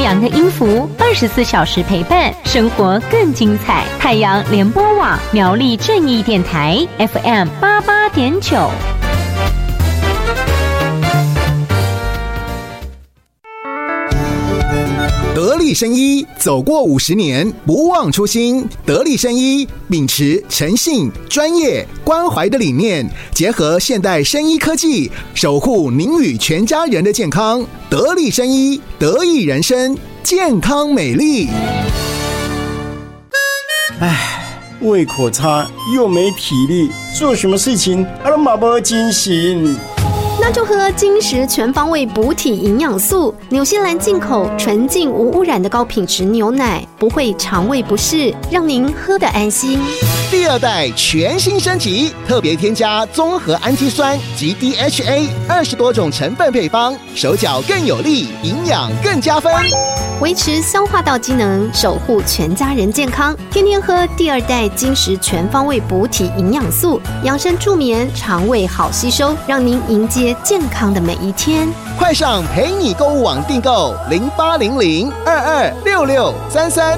阳的音符，24小时陪伴，生活更精彩。太阳联播网苗栗正义电台 FM88.9。 得力生医走过50年，不忘初心。得力生医秉持诚信、专业、关怀的理念，结合现代生医科技，守护您与全家人的健康。得力生医，得益人生，健康美丽。 胃口差又没体力，做什么事情都没精神。 那就喝金石全方位补体营养素，纽西兰进口纯净无污染的高品质牛奶，不会肠胃不适，让您喝得安心。 第2代全新升级，特别添加综合氨基酸及 DHA 20多种成分配方，手脚更有力，营养更加分， 维持消化道机能，守护全家人健康。天天喝第2代金石全方位补体营养素，养生助眠，肠胃好吸收，让您迎接健康的每一天。 快上陪你购物网订购0800226633。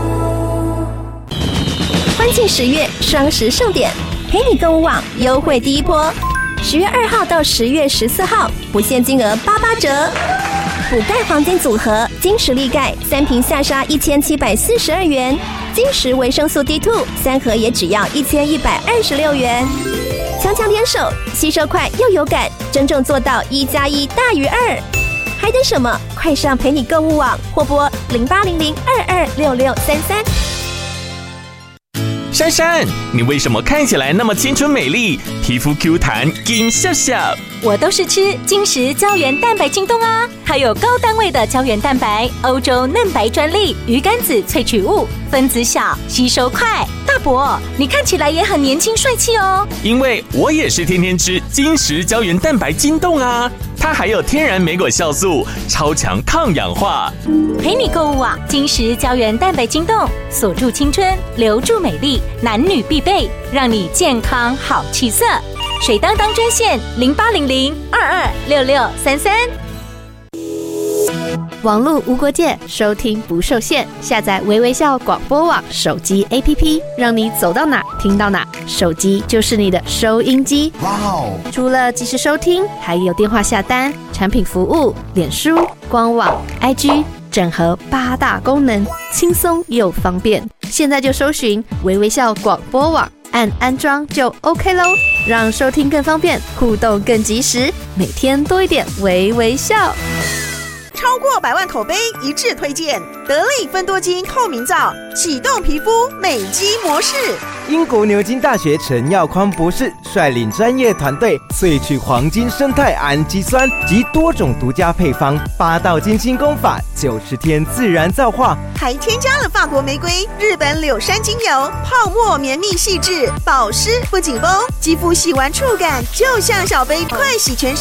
欢庆10月双十盛典，陪你购物网优惠第一波，10月2号到10月14号，不限金额88折。补钙黄金组合，金石力钙3瓶下杀1742元，金石维生素 D2 3盒也只要1126元。强强联手，吸收快又有感，真正做到1+1大于2。还等什么？快上陪你购物网或拨0800226633。 珊珊，你为什么看起来那么青春美丽，皮肤 Q 弹，金笑笑？ 我都是吃金石胶原蛋白精冻啊，它有高单位的胶原蛋白，欧洲嫩白专利，鱼肝子萃取物，分子小，吸收快。大伯，你看起来也很年轻帅气哦。 因为我也是天天吃金石胶原蛋白精冻啊，它还有天然莓果酵素，超强抗氧化。 陪你购物网，金石胶原蛋白精冻，锁住青春，留住美丽，男女必备，让你健康好气色。水当当专线0800226633。 网络无国界，收听不受限。下载微微笑广播网手机 APP， 让你走到哪听到哪，手机就是你的收音机。哇哦！除了即时收听，还有电话下单、产品服务、脸书、官网、IG， 整合8大功能，轻松又方便。现在就搜寻微微笑广播网，按安装就 OK 咯，让收听更方便，互动更及时，每天多一点微微笑。 超过100万口碑一致推荐得力芬多精透明皂，启动皮肤美肌模式。 英国牛津大学陈耀匡博士率领专业团队萃取黄金生态氨基酸及多种独家配方，8道精心工法，90天自然皂化， 还添加了法国玫瑰、日本柳杉精油，泡沫绵密细致，保湿不紧绷，肌肤洗完触感就像小杯快洗全身。